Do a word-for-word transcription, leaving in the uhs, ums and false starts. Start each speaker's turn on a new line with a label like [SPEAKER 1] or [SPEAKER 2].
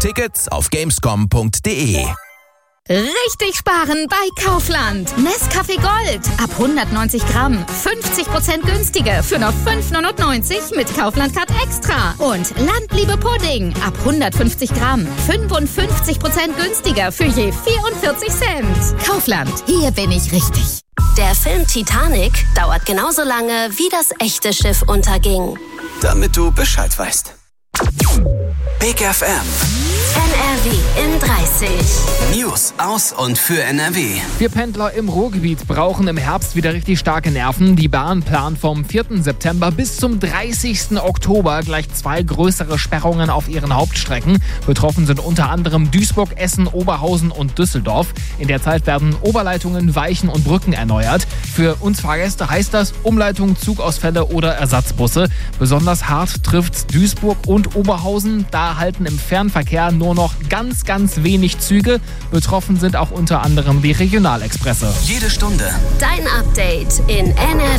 [SPEAKER 1] Tickets auf gamescom punkt de.
[SPEAKER 2] Richtig sparen bei Kaufland. Nescafé Gold ab hundertneunzig Gramm. fünfzig Prozent günstiger für nur fünf neunundneunzig mit Kaufland Card Extra. Und Landliebe Pudding ab hundertfünfzig Gramm. fünfundfünfzig Prozent günstiger für je vierundvierzig Cent. Kaufland, hier bin ich richtig.
[SPEAKER 3] Der Film Titanic dauert genauso lange, wie das echte Schiff unterging.
[SPEAKER 4] Damit du Bescheid weißt. Big F M.
[SPEAKER 3] N R W in dreißig.
[SPEAKER 4] News aus und für N R W.
[SPEAKER 5] Wir Pendler im Ruhrgebiet brauchen im Herbst wieder richtig starke Nerven. Die Bahn plant vom vierten September bis zum dreißigsten Oktober gleich zwei größere Sperrungen auf ihren Hauptstrecken. Betroffen sind unter anderem Duisburg, Essen, Oberhausen und Düsseldorf. In der Zeit werden Oberleitungen, Weichen und Brücken erneuert. Für uns Fahrgäste heißt das Umleitung, Zugausfälle oder Ersatzbusse. Besonders hart trifft Duisburg und Oberhausen. Da halten im Fernverkehr nur noch ganz, ganz wenig Züge. Betroffen sind auch unter anderem die Regionalexpresse.
[SPEAKER 4] Jede Stunde
[SPEAKER 3] Dein Update in N R